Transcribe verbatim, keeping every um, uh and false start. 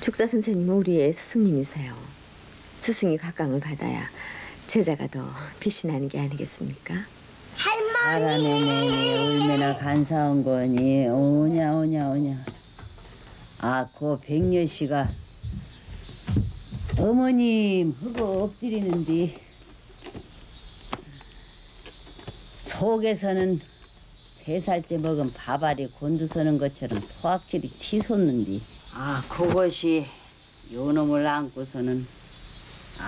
축사 선생님은 우리의 스승님이세요. 스승이 각광을 받아야 제자가 더 빛이 나는 게 아니겠습니까? 사람의 내니 얼마나 간사한 거니. 오냐 오냐 오냐. 아, 그 백녀 씨가 어머님 흙어 엎드리는데 속에서는 세 살째 먹은 밥알이 곤두서는 것처럼 토악질이 치솟는디. 아, 그것이 요놈을 안고서는